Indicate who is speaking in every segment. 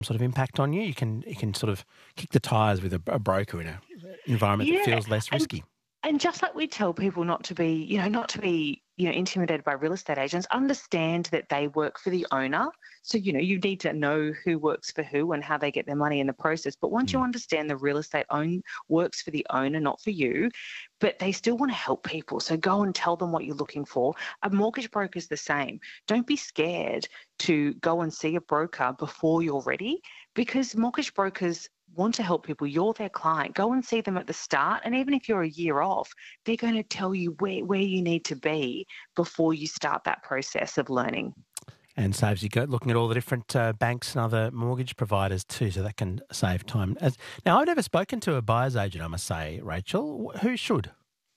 Speaker 1: sort of impact on you? You can sort of kick the tyres with a broker in an environment that feels less risky.
Speaker 2: And just like we tell people not to be intimidated by real estate agents, understand that they work for the owner. So, you need to know who works for who and how they get their money in the process. But once you understand the real estate works for the owner, not for you, but they still want to help people. So go and tell them what you're looking for. A mortgage broker is the same. Don't be scared to go and see a broker before you're ready, because mortgage brokers want to help people. You're their client. Go and see them at the start. And even if you're a year off, they're going to tell you where you need to be before you start that process of learning.
Speaker 1: And saves you looking at all the different banks and other mortgage providers too, so that can save time. Now, I've never spoken to a buyer's agent, I must say, Rachel. Who should?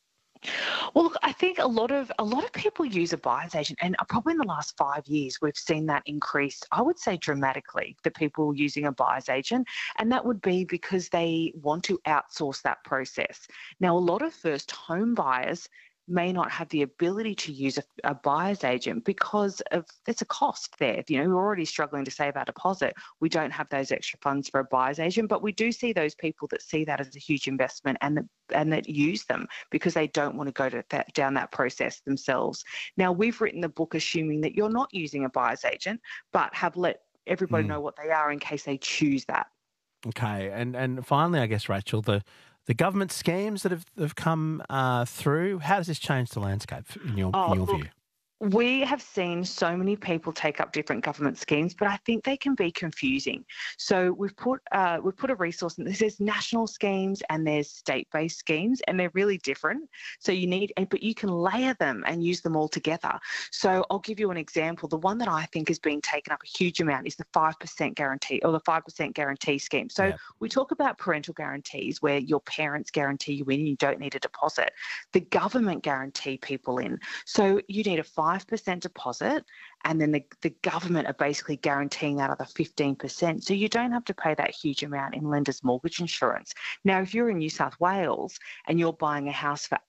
Speaker 2: Well, look, I think a lot of people use a buyer's agent, and probably in the last 5 years we've seen that increase, I would say dramatically, the people using a buyer's agent, and that would be because they want to outsource that process. Now, a lot of first home buyers may not have the ability to use a buyer's agent because there's a cost there. We're already struggling to save our deposit. We don't have those extra funds for a buyer's agent, but we do see those people that see that as a huge investment and that use them because they don't want to go down that process themselves. Now, we've written the book assuming that you're not using a buyer's agent, but have let everybody know what they are in case they choose that.
Speaker 1: Okay, and finally, I guess, Rachel, the government schemes that have come through, how does this change the landscape in your view?
Speaker 2: We have seen so many people take up different government schemes, but I think they can be confusing. So we've put a resource in. There's national schemes and there's state-based schemes, and they're really different. So but you can layer them and use them all together. So I'll give you an example. The one that I think is being taken up a huge amount is the 5% guarantee, or the 5% guarantee scheme. So we talk about parental guarantees where your parents guarantee you in and you don't need a deposit. The government guarantee people in. So you need a 5% deposit, and then the government are basically guaranteeing that other 15%. So you don't have to pay that huge amount in lender's mortgage insurance. Now, if you're in New South Wales and you're buying a house for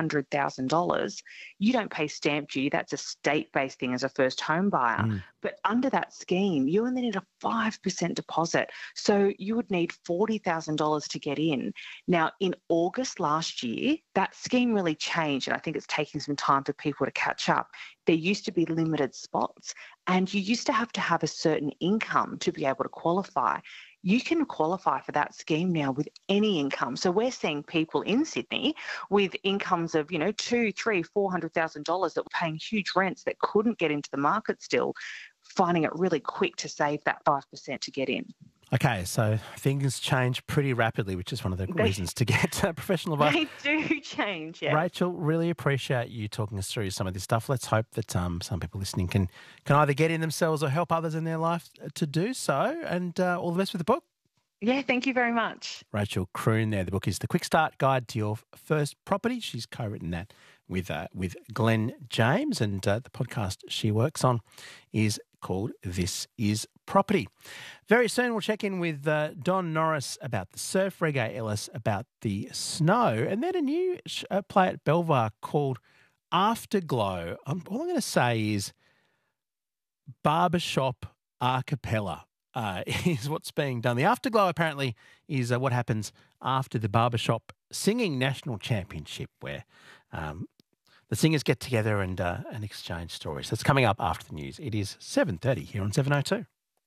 Speaker 2: $800,000, you don't pay stamp duty. That's a state-based thing as a first home buyer. But under that scheme, you only need a 5% deposit. So you would need $40,000 to get in. Now, in August last year, that scheme really changed, and I think it's taking some time for people to catch up. There used to be limited spots, and you used to have a certain income to be able to qualify. You can qualify for that scheme now with any income. So we're seeing people in Sydney with incomes of, $200,000, $300,000, $400,000 that were paying huge rents that couldn't get into the market still, finding it really quick to save that 5% to get in.
Speaker 1: Okay, so things change pretty rapidly, which is one of the reasons to get professional advice.
Speaker 2: They do change, yeah.
Speaker 1: Rachel, really appreciate you talking us through some of this stuff. Let's hope that some people listening can either get in themselves or help others in their life to do so. And all the best with the book.
Speaker 2: Yeah, thank you very much.
Speaker 1: Rachel Kroon there. The book is The Quick Start Guide to Your First Property. She's co-written that with Glenn James, and the podcast she works on is called This Is Property. Very soon we'll check in with Don Norris about the surf, Reggae Ellis about the snow, and then a new play at Belvoir called Afterglow. All I'm going to say is barbershop a cappella is what's being done. The Afterglow apparently is what happens after the barbershop singing national championship, where the singers get together and exchange stories. That's coming up after the news. It is 7:30 here on 702.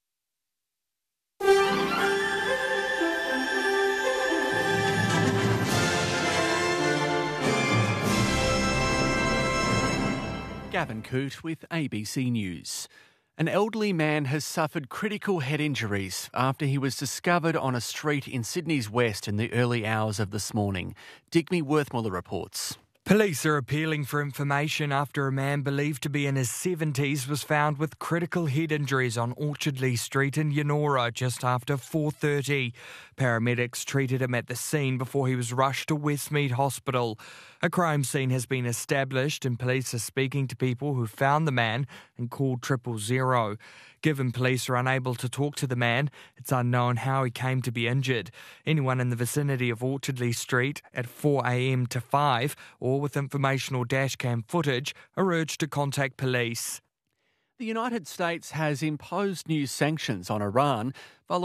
Speaker 3: Gavin Coote with ABC News. An elderly man has suffered critical head injuries after he was discovered on a street in Sydney's west in the early hours of this morning. Digby Worthmuller reports.
Speaker 4: Police are appealing for information after a man believed to be in his 70s was found with critical head injuries on Orchardley Street in Yennora just after 4:30. Paramedics treated him at the scene before he was rushed to Westmead Hospital. A crime scene has been established and police are speaking to people who found the man and called 000. Given police are unable to talk to the man, it's unknown how he came to be injured. Anyone in the vicinity of Orchardley Street at 4 a.m. to 5 or with information or dashcam footage are urged to contact police.
Speaker 3: The United States has imposed new sanctions on Iran following